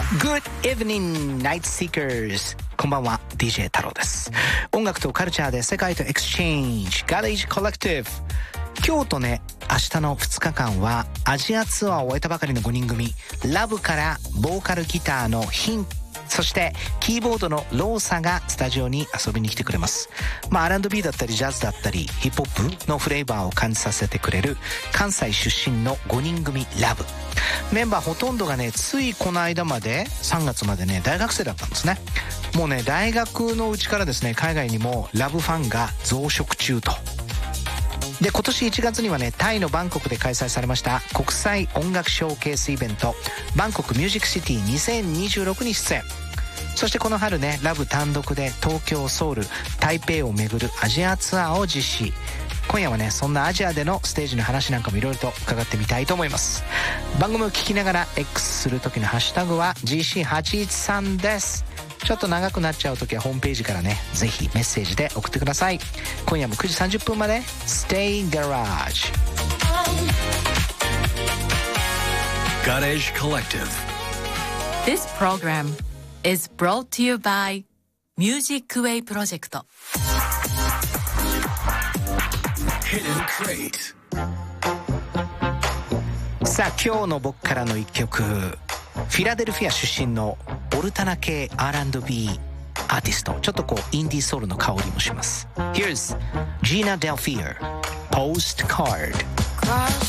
Good evening, Night Seekers. こんばんは、DJ 太郎です。音楽とカルチャーで世界とエクスチェンジ、ガレージコレクティブ。今日とね、明日の2日間はアジアツアーを終えたばかりの5人組、ラブからボーカルギターのヒン、そしてキーボードのローサがスタジオに遊びに来てくれます。R&B だったりジャズだったりヒップホップのフレーバーを感じさせてくれる関西出身の5人組ラブ。メンバーほとんどがね、ついこの間まで3月までね、大学生だったんですね。もうね、大学のうちからですね、海外にもラブファンが増殖中と。で、今年1月にはね、タイのバンコクで開催されました国際音楽ショーケースイベント、バンコクミュージックシティ2026に出演。そしてこの春ね、ラブ単独で東京、ソウル、台北を巡るアジアツアーを実施。今夜はね、そんなアジアでのステージの話なんかもいろいろと伺ってみたいと思います。番組を聞きながら X する時のハッシュタグは GC813 です。ちょっと長くなっちゃう時はホームページからね、ぜひメッセージで送ってください。今夜も9時30分まで Stay Garage Garage Collective. This program is brought to you by Music Way Project. Hidden Crate. さあ、今日の僕からの一曲、フィラデルフィア出身のオルタナ系 R&B アーティスト、ちょっとこうインディーソウルの香りもします。 Here's Gina Delphia Postcard.